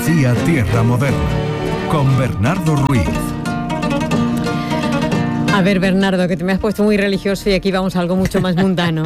Andalucía Tierra Moderna, con Bernardo Ruiz. A ver, Bernardo, que te me has puesto muy religioso y aquí vamos a algo mucho más mundano.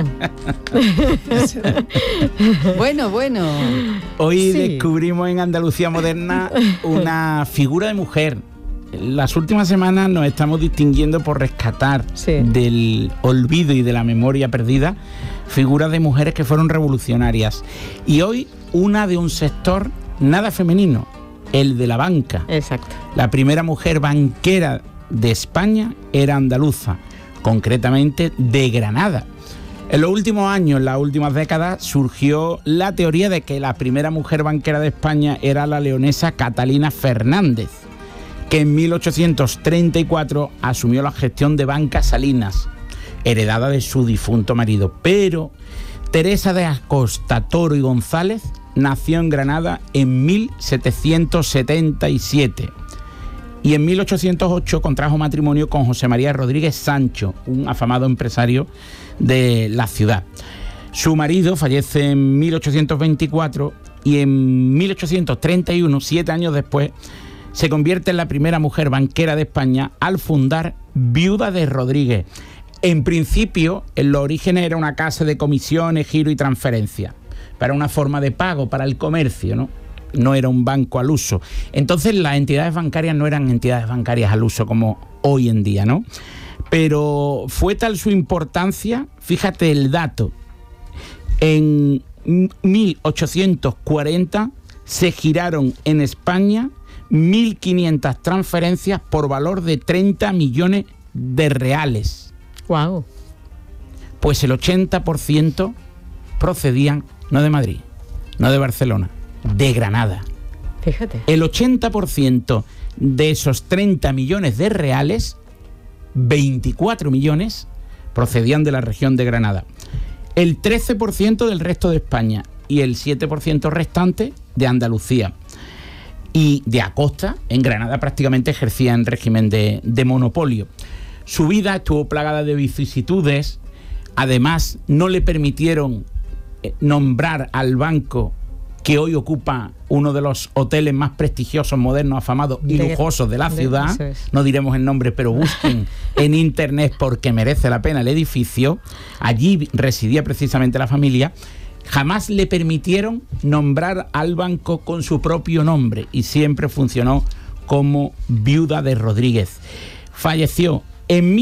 Bueno. Hoy descubrimos en Andalucía Moderna una figura de mujer. Las últimas semanas nos estamos distinguiendo por rescatar del olvido y de la memoria perdida figuras de mujeres que fueron revolucionarias. Y hoy una de un sector nada femenino, el de la banca. Exacto. La primera mujer banquera de España era andaluza, concretamente de Granada. En los últimos años, en las últimas décadas, surgió la teoría de que la primera mujer banquera de España era la leonesa Catalina Fernández, que en 1834 asumió la gestión de Banca Salinas, heredada de su difunto marido. Pero Teresa de Acosta Toro y González nació en Granada en 1777 y en 1808 contrajo matrimonio con José María Rodríguez Sancho, un afamado empresario de la ciudad. Su marido fallece en 1824 y en 1831, 7 años después, se convierte en la primera mujer banquera de España al fundar Viuda de Rodríguez. En principio, en los orígenes era una casa de comisiones, giro y transferencia, para una forma de pago para el comercio, ¿no? No era un banco al uso. Entonces las entidades bancarias no eran entidades bancarias al uso como hoy en día, ¿no? Pero fue tal su importancia, fíjate el dato, en 1840 se giraron en España 1.500 transferencias por valor de 30 millones de reales. ¡Wow! Pues el 80% procedían no de Madrid, no de Barcelona, de Granada. Fíjate. El 80% de esos 30 millones de reales, 24 millones, procedían de la región de Granada. El 13% del resto de España y el 7% restante de Andalucía. Y de Acosta, en Granada, prácticamente ejercía en régimen de monopolio. Su vida estuvo plagada de vicisitudes. Además, no le permitieron nombrar al banco que hoy ocupa uno de los hoteles más prestigiosos, modernos, afamados y lujosos de la ciudad. No diremos el nombre, pero busquen en internet porque merece la pena el edificio. Allí residía precisamente la familia. Jamás le permitieron nombrar al banco con su propio nombre y siempre funcionó como Viuda de Rodríguez. Falleció en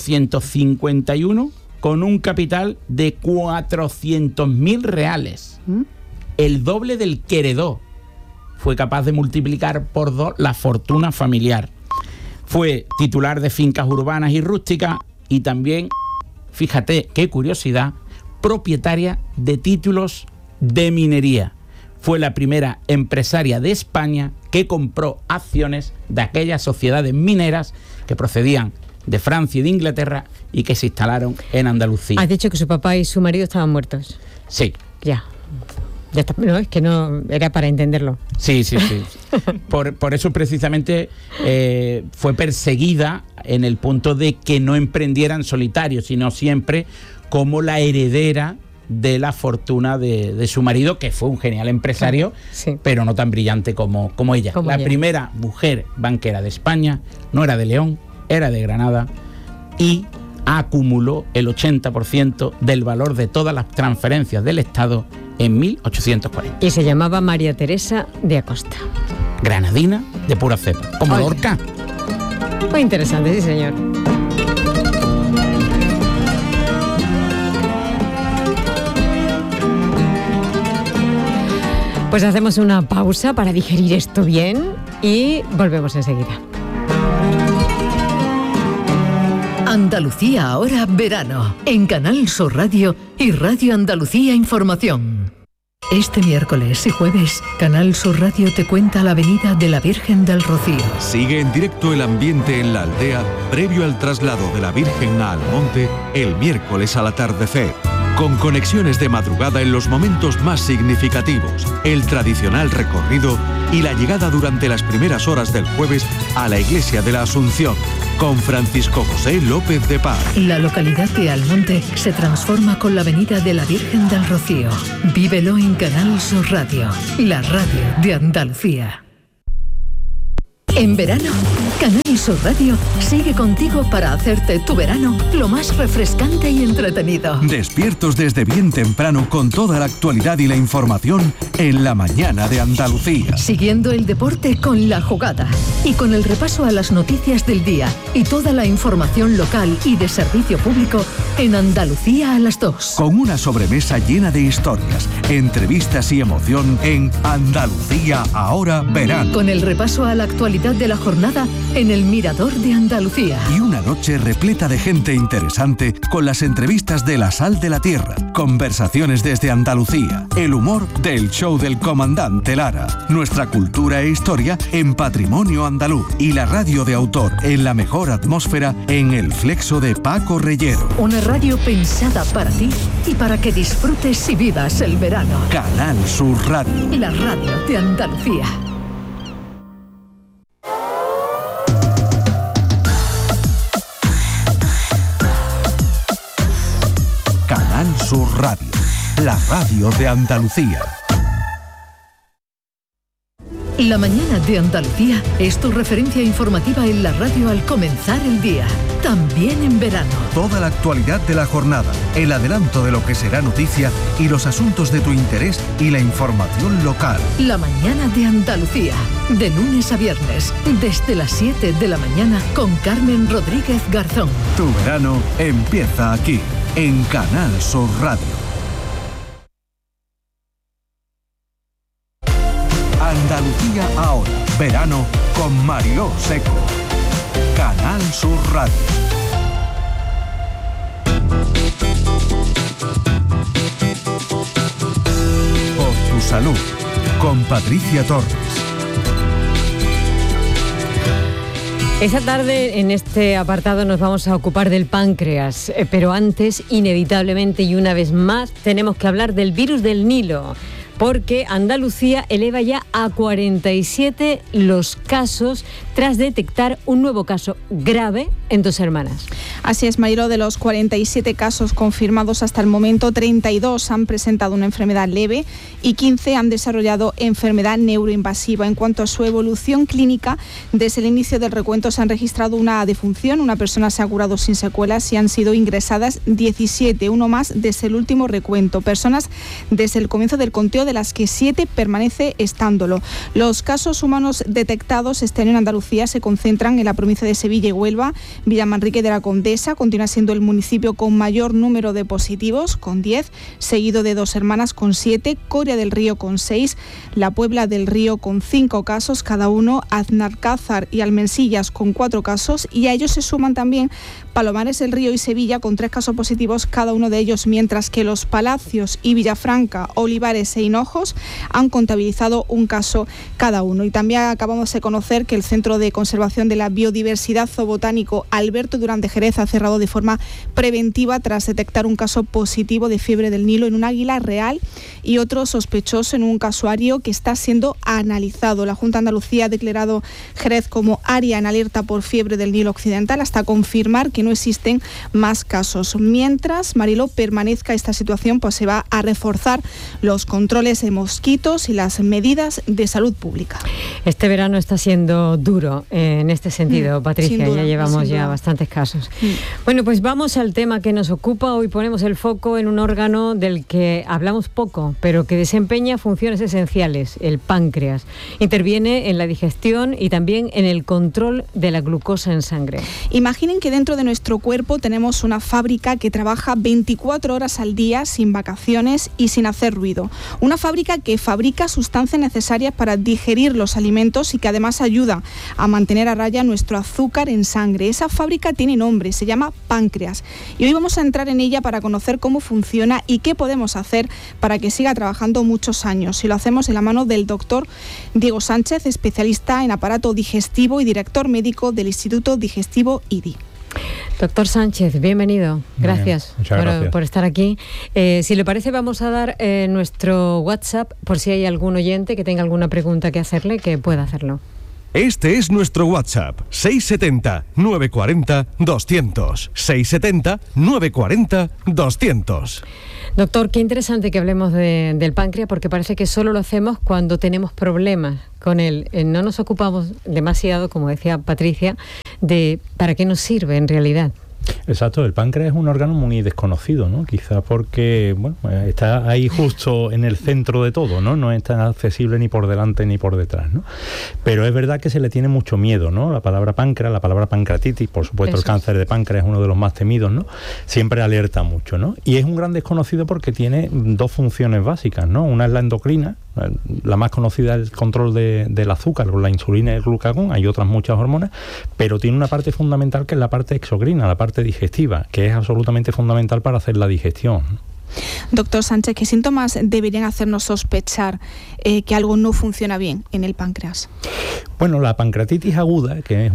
1851 con un capital de 400.000 reales. El doble del que heredó. Fue capaz de multiplicar por 2 la fortuna familiar. Fue titular de fincas urbanas y rústicas y también, fíjate qué curiosidad, propietaria de títulos de minería. Fue la primera empresaria de España que compró acciones de aquellas sociedades mineras que procedían de Francia y de Inglaterra y que se instalaron en Andalucía. Has dicho que su papá y su marido estaban muertos. Sí. Ya está. No, es que no era para entenderlo. Sí. Por eso precisamente fue perseguida en el punto de que no emprendiera en solitario, sino siempre como la heredera de la fortuna de su marido, que fue un genial empresario, pero no tan brillante como ella. La primera mujer banquera de España no era de León, era de Granada y acumuló el 80% del valor de todas las transferencias del Estado en 1840. Y se llamaba María Teresa de Acosta. Granadina de pura cepa, como Lorca. Muy interesante, sí señor. Pues hacemos una pausa para digerir esto bien y volvemos enseguida. Andalucía ahora verano, en Canal Sur Radio y Radio Andalucía Información. Este miércoles y jueves, Canal Sur Radio te cuenta la Avenida de la Virgen del Rocío. Sigue en directo el ambiente en la aldea previo al traslado de la Virgen a Almonte el miércoles al atardecer. Con conexiones de madrugada en los momentos más significativos, el tradicional recorrido y la llegada durante las primeras horas del jueves a la Iglesia de la Asunción, con Francisco José López de Paz. La localidad de Almonte se transforma con la Avenida de la Virgen del Rocío. Vívelo en Canal Sur Radio, la radio de Andalucía. En verano, Canal Sur Radio sigue contigo para hacerte tu verano lo más refrescante y entretenido. Despiertos desde bien temprano con toda la actualidad y la información en la mañana de Andalucía. Siguiendo el deporte con La Jugada y con el repaso a las noticias del día y toda la información local y de servicio público en Andalucía a las 2. Con una sobremesa llena de historias, entrevistas y emoción en Andalucía ahora verano. Con el repaso a la actualidad de la jornada en el Mirador de Andalucía. Y una noche repleta de gente interesante con las entrevistas de La Sal de la Tierra, conversaciones desde Andalucía, el humor del show del comandante Lara, nuestra cultura e historia en Patrimonio Andaluz y la radio de autor en la mejor atmósfera en El Flexo de Paco Reyero. Una radio pensada para ti y para que disfrutes y vivas el verano. Canal Sur Radio. La radio de Andalucía. Canal Sur Radio, la radio de Andalucía. La mañana de Andalucía es tu referencia informativa en la radio al comenzar el día, también en verano. Toda la actualidad de la jornada, el adelanto de lo que será noticia y los asuntos de tu interés y la información local. La mañana de Andalucía, de lunes a viernes, desde las 7 de la mañana con Carmen Rodríguez Garzón. Tu verano empieza aquí, en Canal Sur Radio. Andalucía ahora, verano con Mariló Seco. Canal Sur Radio. Por tu salud, con Patricia Torres. Esta tarde en este apartado nos vamos a ocupar del páncreas, pero antes, inevitablemente y una vez más, tenemos que hablar del virus del Nilo. Porque Andalucía eleva ya a 47 los casos tras detectar un nuevo caso grave en Dos Hermanas. Así es, Mariló, de los 47 casos confirmados hasta el momento, 32 han presentado una enfermedad leve y 15 han desarrollado enfermedad neuroinvasiva. En cuanto a su evolución clínica, desde el inicio del recuento se han registrado una defunción, una persona se ha curado sin secuelas y han sido ingresadas 17, uno más desde el último recuento. Personas desde el comienzo del conteo, de las que 7 permanece estándolo. Los casos humanos detectados este año en Andalucía se concentran en la provincia de Sevilla y Huelva. Villamanrique de la Condesa continúa siendo el municipio con mayor número de positivos, con 10, seguido de Dos Hermanas con 7, Coria del Río con 6, La Puebla del Río con 5 casos cada uno, Aznalcázar y Almensillas con 4 casos, y a ellos se suman también Palomares del Río y Sevilla con 3 casos positivos cada uno de ellos, mientras que Los Palacios y Villafranca, Olivares e Hinojos han contabilizado un caso cada uno. Y también acabamos de conocer que el Centro de Conservación de la Biodiversidad Zoobotánico Alberto Durán de Jerez ha cerrado de forma preventiva tras detectar un caso positivo de fiebre del Nilo en un águila real y otro sospechoso en un casuario que está siendo analizado. La Junta de Andalucía ha declarado Jerez como área en alerta por fiebre del Nilo occidental hasta confirmar que no existen más casos. Mientras, Mariló, permanezca esta situación, pues se va a reforzar los controles de mosquitos y las medidas de salud pública. Este verano está siendo duro en este sentido, Patricia, ya llevamos bastantes casos. Bueno, pues vamos al tema que nos ocupa. Hoy ponemos el foco en un órgano del que hablamos poco, pero que desempeña funciones esenciales, el páncreas. Interviene en la digestión y también en el control de la glucosa en sangre. Imaginen que dentro de nuestro cuerpo tenemos una fábrica que trabaja 24 horas al día sin vacaciones y sin hacer ruido. Una fábrica que fabrica sustancias necesarias para digerir los alimentos y que además ayuda a mantener a raya nuestro azúcar en sangre. Esa fábrica tiene nombre, se llama páncreas. Y hoy vamos a entrar en ella para conocer cómo funciona y qué podemos hacer para que siga trabajando muchos años. Y lo hacemos de la mano del doctor Diego Sánchez, especialista en aparato digestivo y director médico del Instituto Digestivo IDI. Doctor Sánchez, bienvenido. Gracias, por estar aquí. Si le parece, vamos a dar nuestro WhatsApp por si hay algún oyente que tenga alguna pregunta que hacerle, que pueda hacerlo. Este es nuestro WhatsApp, 670-940-200. 670-940-200. Doctor, qué interesante que hablemos del páncreas, porque parece que solo lo hacemos cuando tenemos problemas con él. No nos ocupamos demasiado, como decía Patricia, de para qué nos sirve en realidad. Exacto, el páncreas es un órgano muy desconocido, ¿no? Quizá porque, bueno, está ahí justo en el centro de todo, ¿no? No es tan accesible ni por delante ni por detrás, ¿no? Pero es verdad que se le tiene mucho miedo, ¿no? La palabra páncreas, la palabra pancreatitis, por supuesto. Eso. El cáncer de páncreas es uno de los más temidos, ¿no? Siempre alerta mucho, ¿no? Y es un gran desconocido porque tiene dos funciones básicas, ¿no? Una es la endocrina. La más conocida es el control del azúcar, con la insulina y el glucagón. Hay otras muchas hormonas, pero tiene una parte fundamental que es la parte exocrina, la parte digestiva, que es absolutamente fundamental para hacer la digestión. Doctor Sánchez, ¿qué síntomas deberían hacernos sospechar que algo no funciona bien en el páncreas? Bueno, la pancreatitis aguda, que es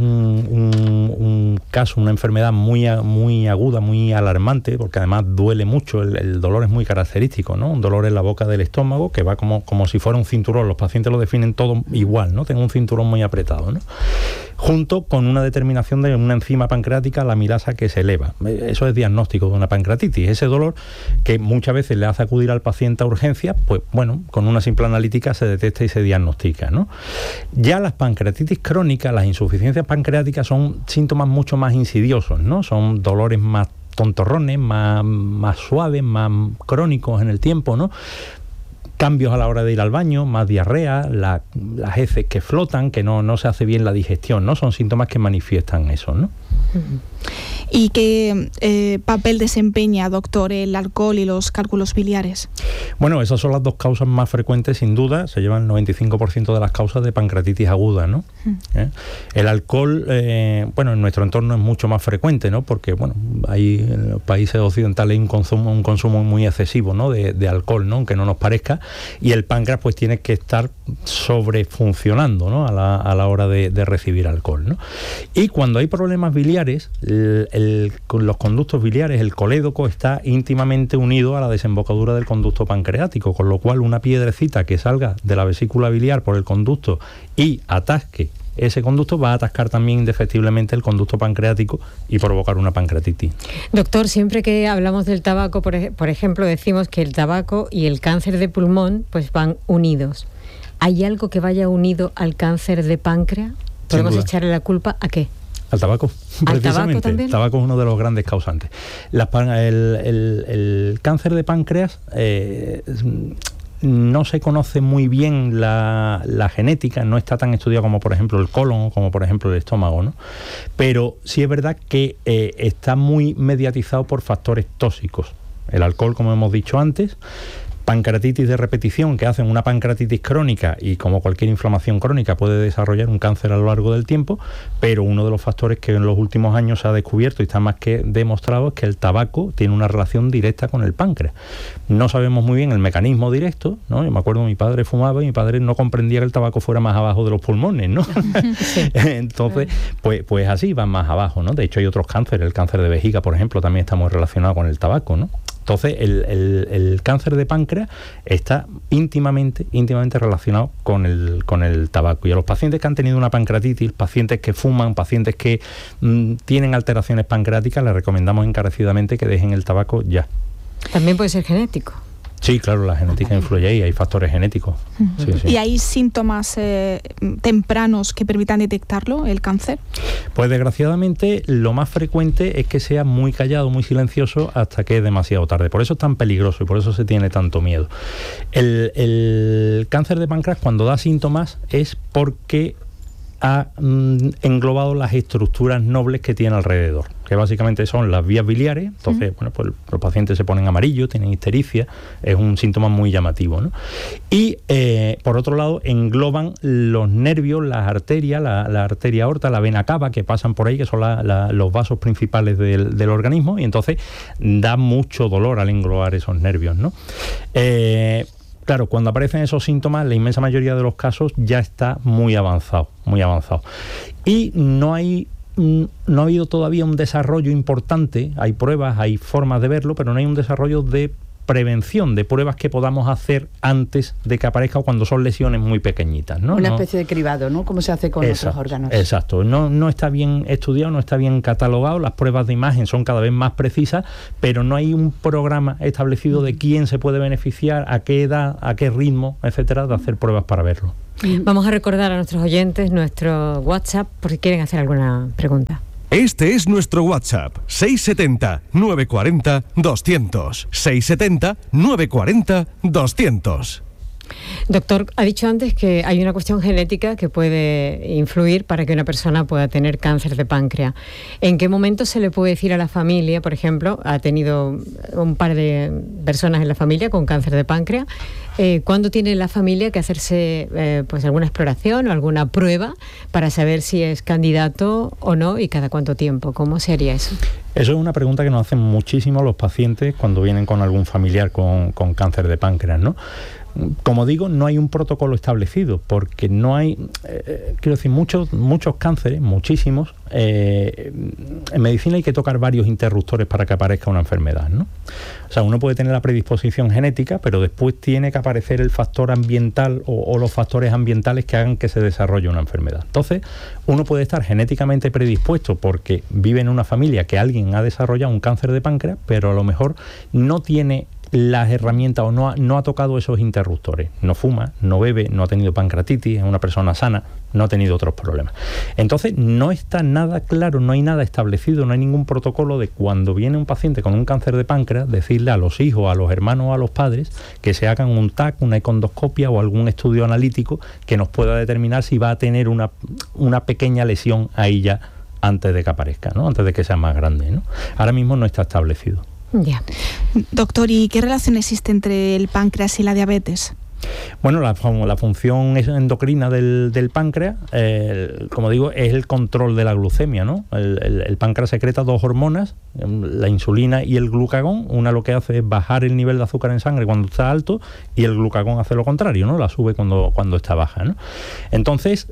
un caso, una enfermedad muy aguda, muy alarmante, porque además duele mucho, el dolor es muy característico, ¿no? Un dolor en la boca del estómago que va como si fuera un cinturón. Los pacientes lo definen todo igual, ¿no? Tengo un cinturón muy apretado, ¿no? Junto con una determinación de una enzima pancreática, la amilasa, que se eleva. Eso es diagnóstico de una pancreatitis. Ese dolor que muchas veces le hace acudir al paciente a urgencias, pues bueno, con una simple analítica se detecta y se diagnostica, ¿no? Ya las pancreatitis crónicas, las insuficiencias pancreáticas, son síntomas mucho más insidiosos, ¿no? Son dolores más tontorrones, más suaves, más crónicos en el tiempo, ¿no? Cambios a la hora de ir al baño, más diarrea, las heces que flotan, que no se hace bien la digestión, ¿no? Son síntomas que manifiestan eso, ¿no? ¿Y qué papel desempeña, doctor, el alcohol y los cálculos biliares? Bueno, esas son las dos causas más frecuentes, sin duda. Se llevan el 95% de las causas de pancreatitis aguda, ¿no? El alcohol, bueno, en nuestro entorno es mucho más frecuente, ¿no? Porque, bueno, hay en los países occidentales hay un consumo muy excesivo, ¿no? de alcohol, ¿no? Aunque no nos parezca. Y el páncreas, pues, tiene que estar sobrefuncionando, ¿no? a la hora de recibir alcohol, ¿no? Y cuando hay problemas biliares, con los conductos biliares, el colédoco está íntimamente unido a la desembocadura del conducto pancreático, con lo cual una piedrecita que salga de la vesícula biliar por el conducto y atasque ese conducto va a atascar también indefectiblemente el conducto pancreático y provocar una pancreatitis. Doctor, siempre que hablamos del tabaco, por ejemplo, decimos que el tabaco y el cáncer de pulmón pues van unidos. ¿Hay algo que vaya unido al cáncer de páncreas? ¿Podemos echarle la culpa a qué? Al tabaco, precisamente. El tabaco es uno de los grandes causantes. El cáncer de páncreas no se conoce muy bien la genética, no está tan estudiado como por ejemplo el colon o como por ejemplo el estómago, ¿no? Pero sí es verdad que está muy mediatizado por factores tóxicos. El alcohol, como hemos dicho antes, pancreatitis de repetición, que hacen una pancreatitis crónica, y como cualquier inflamación crónica puede desarrollar un cáncer a lo largo del tiempo, pero uno de los factores que en los últimos años se ha descubierto y está más que demostrado es que el tabaco tiene una relación directa con el páncreas. No sabemos muy bien el mecanismo directo, ¿no? Yo me acuerdo, mi padre fumaba y mi padre no comprendía que el tabaco fuera más abajo de los pulmones, ¿no? Sí. Entonces, pues así van más abajo, ¿no? De hecho hay otros cánceres, el cáncer de vejiga, por ejemplo, también está muy relacionado con el tabaco, ¿no? Entonces, el cáncer de páncreas está íntimamente relacionado con el tabaco. Y a los pacientes que han tenido una pancreatitis, pacientes que fuman, pacientes que tienen alteraciones pancreáticas, les recomendamos encarecidamente que dejen el tabaco ya. También puede ser genético. Sí, claro, la genética influye ahí, hay factores genéticos. Sí, sí. ¿Y hay síntomas tempranos que permitan detectarlo, el cáncer? Pues desgraciadamente lo más frecuente es que sea muy callado, muy silencioso hasta que es demasiado tarde. Por eso es tan peligroso y por eso se tiene tanto miedo. El cáncer de páncreas, cuando da síntomas, es porque ha englobado las estructuras nobles que tiene alrededor, que básicamente son las vías biliares. Entonces, bueno, pues los pacientes se ponen amarillos, tienen ictericia, es un síntoma muy llamativo, ¿no? Y por otro lado, engloban los nervios, las arterias, la arteria aorta, la vena cava, que pasan por ahí, que son los vasos principales del organismo, y entonces da mucho dolor al englobar esos nervios, ¿no? Claro, cuando aparecen esos síntomas, la inmensa mayoría de los casos ya está muy avanzado, muy avanzado. Y no ha habido todavía un desarrollo importante, hay pruebas, hay formas de verlo, pero no hay un desarrollo de prevención, de pruebas que podamos hacer antes de que aparezca o cuando son lesiones muy pequeñitas, ¿no? Una especie de cribado, ¿no? Como se hace con otros órganos. Exacto. No está bien estudiado, no está bien catalogado, las pruebas de imagen son cada vez más precisas, pero no hay un programa establecido de quién se puede beneficiar, a qué edad, a qué ritmo, etcétera, de hacer pruebas para verlo. Vamos a recordar a nuestros oyentes nuestro WhatsApp por si quieren hacer alguna pregunta. Este es nuestro WhatsApp, 670-940-200. 670-940-200. Doctor, ha dicho antes que hay una cuestión genética que puede influir para que una persona pueda tener cáncer de páncreas. ¿En qué momento se le puede decir a la familia, por ejemplo, ha tenido un par de personas en la familia con cáncer de páncreas, cuándo tiene la familia que hacerse pues alguna exploración o alguna prueba para saber si es candidato o no y cada cuánto tiempo? ¿Cómo se haría eso? Eso es una pregunta que nos hacen muchísimo los pacientes cuando vienen con algún familiar con cáncer de páncreas, ¿no? Como digo, no hay un protocolo establecido porque no hay, quiero decir, muchos cánceres, muchísimos. En medicina hay que tocar varios interruptores para que aparezca una enfermedad, ¿no? O sea, uno puede tener la predisposición genética, pero después tiene que aparecer el factor ambiental o los factores ambientales que hagan que se desarrolle una enfermedad. Entonces, uno puede estar genéticamente predispuesto porque vive en una familia que alguien ha desarrollado un cáncer de páncreas, pero a lo mejor no tiene las herramientas o no ha tocado esos interruptores. No fuma, no bebe, no ha tenido pancreatitis, es una persona sana, no ha tenido otros problemas. Entonces no está nada claro, no hay nada establecido, no hay ningún protocolo de cuando viene un paciente con un cáncer de páncreas, decirle a los hijos, a los hermanos o a los padres que se hagan un TAC, una econdoscopia o algún estudio analítico que nos pueda determinar si va a tener una pequeña lesión ahí ya antes de que aparezca, ¿no? Antes de que sea más grande, ¿no? Ahora mismo no está establecido. Ya. Doctor, ¿y qué relación existe entre el páncreas y la diabetes? Bueno, la función endocrina del páncreas, como digo, es el control de la glucemia, ¿no? El páncreas secreta dos hormonas, la insulina y el glucagón. Una lo que hace es bajar el nivel de azúcar en sangre cuando está alto y el glucagón hace lo contrario, ¿no? La sube cuando está baja, ¿no? Entonces,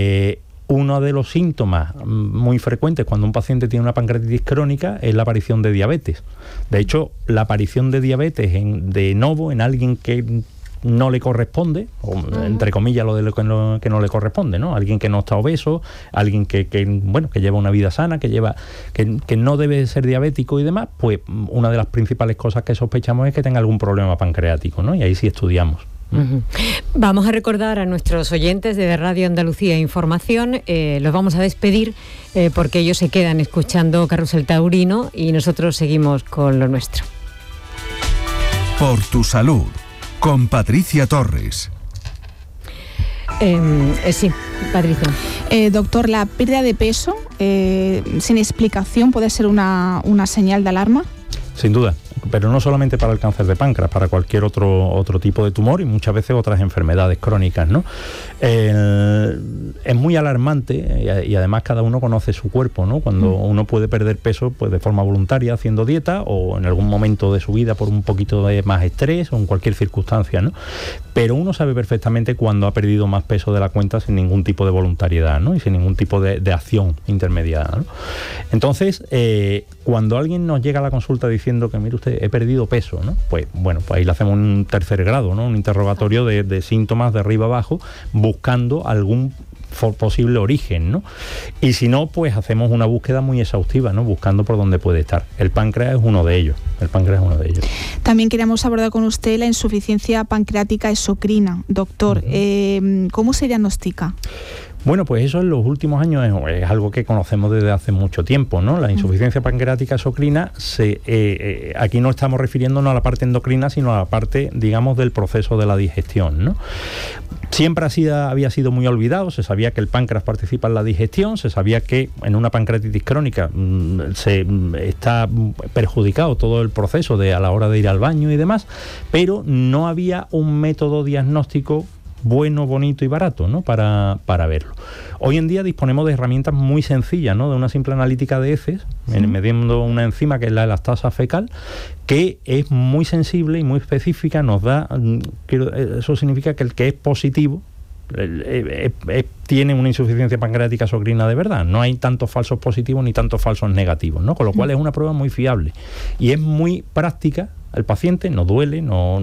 uno de los síntomas muy frecuentes cuando un paciente tiene una pancreatitis crónica es la aparición de diabetes. De hecho, la aparición de diabetes de novo en alguien que no le corresponde, o entre comillas lo que no le corresponde, ¿no? Alguien que no está obeso, alguien que lleva una vida sana, que no debe ser diabético y demás, pues una de las principales cosas que sospechamos es que tenga algún problema pancreático, ¿no? Y ahí sí estudiamos. Vamos a recordar a nuestros oyentes de Radio Andalucía Información, los vamos a despedir porque ellos se quedan escuchando Carrusel Taurino y nosotros seguimos con lo nuestro. Por tu salud, con Patricia Torres. Sí, Patricia. Doctor, ¿la pérdida de peso sin explicación puede ser una señal de alarma? Sin duda, pero no solamente para el cáncer de páncreas, para cualquier otro tipo de tumor y muchas veces otras enfermedades crónicas, ¿no? Es muy alarmante y además cada uno conoce su cuerpo, ¿no? Cuando uno puede perder peso pues de forma voluntaria haciendo dieta o en algún momento de su vida por un poquito de más estrés o en cualquier circunstancia, ¿no? Pero uno sabe perfectamente cuando ha perdido más peso de la cuenta sin ningún tipo de voluntariedad, ¿no? Y sin ningún tipo de acción intermediada, ¿no? Entonces, cuando alguien nos llega a la consulta diciendo que, mire usted, he perdido peso, ¿no? Pues bueno, pues ahí le hacemos un tercer grado, ¿no? Un interrogatorio de síntomas de arriba abajo, buscando algún posible origen, ¿no? Y si no, pues hacemos una búsqueda muy exhaustiva, ¿no? Buscando por dónde puede estar. El páncreas es uno de ellos. También queríamos abordar con usted la insuficiencia pancreática exocrina. Doctor, ¿cómo se diagnostica? Bueno, pues eso en los últimos años es algo que conocemos desde hace mucho tiempo, ¿no? La insuficiencia pancreática exocrina, aquí no estamos refiriéndonos a la parte endocrina, sino a la parte, digamos, del proceso de la digestión, ¿no? Siempre había sido muy olvidado, se sabía que el páncreas participa en la digestión, se sabía que en una pancreatitis crónica se está perjudicado todo el proceso a la hora de ir al baño y demás, pero no había un método diagnóstico bueno, bonito y barato, ¿no? para verlo. Hoy en día disponemos de herramientas muy sencillas, ¿no? De una simple analítica de heces, midiendo una enzima que es la elastasa fecal, que es muy sensible y muy específica, nos da, eso significa que el que es positivo tiene una insuficiencia pancreática exocrina de verdad. No hay tantos falsos positivos ni tantos falsos negativos, ¿no? Con lo cual es una prueba muy fiable y es muy práctica al paciente, no duele,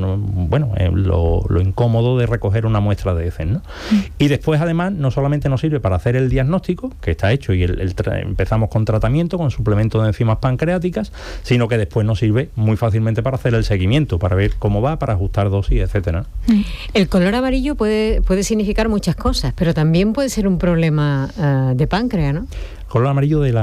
lo incómodo de recoger una muestra de heces, ¿no? Y después, además, no solamente nos sirve para hacer el diagnóstico, que está hecho, y empezamos con tratamiento, con suplemento de enzimas pancreáticas, sino que después nos sirve muy fácilmente para hacer el seguimiento, para ver cómo va, para ajustar dosis, etcétera. El color amarillo puede significar muchas cosas, pero también puede ser un problema de páncreas, ¿no? Color amarillo de